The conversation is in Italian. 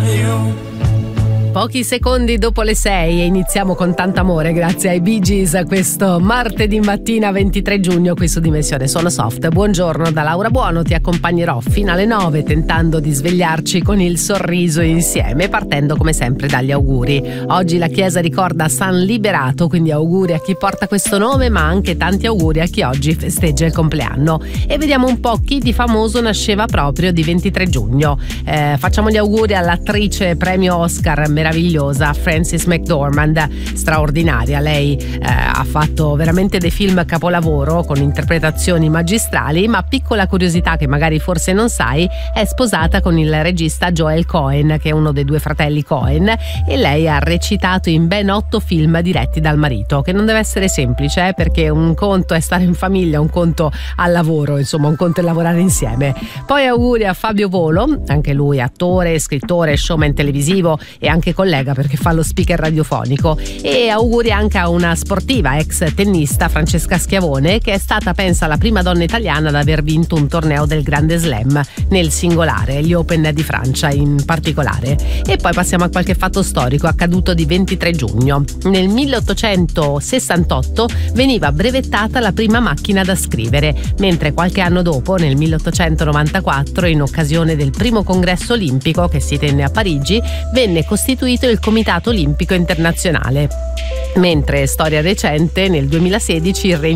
Pochi secondi dopo le 6 e iniziamo con tanto amore grazie ai Bee Gees questo martedì mattina 23 giugno qui su Dimensione Suono Soft. Buongiorno da Laura Buono, ti accompagnerò fino alle 9 tentando di svegliarci con il sorriso insieme, partendo come sempre dagli auguri. Oggi la Chiesa ricorda San Liberato, quindi auguri a chi porta questo nome, ma anche tanti auguri a chi oggi festeggia il compleanno. E vediamo un po' chi di famoso nasceva proprio di 23 giugno. Facciamo gli auguri all'attrice premio Oscar meravigliosa Frances McDormand, straordinaria. Lei ha fatto veramente dei film capolavoro con interpretazioni magistrali, ma piccola curiosità che magari forse non sai, è sposata con il regista Joel Cohen, che è uno dei due fratelli Cohen, e lei ha recitato in ben 8 film diretti dal marito, che non deve essere semplice, perché un conto è stare in famiglia, un conto al lavoro, insomma un conto è lavorare insieme. Poi auguri a Fabio Volo, anche lui attore, scrittore, showman televisivo e anche collega perché fa lo speaker radiofonico, e auguri anche a una sportiva ex tennista, Francesca Schiavone, che è stata, pensa, la prima donna italiana ad aver vinto un torneo del Grande Slam nel singolare, gli Open di Francia in particolare. E poi passiamo a qualche fatto storico accaduto di 23 giugno. Nel 1868 veniva brevettata la prima macchina da scrivere, mentre qualche anno dopo, nel 1894, in occasione del primo congresso olimpico che si tenne a Parigi, venne costituito il Comitato Olimpico Internazionale. Mentre storia recente, nel 2016 il Regno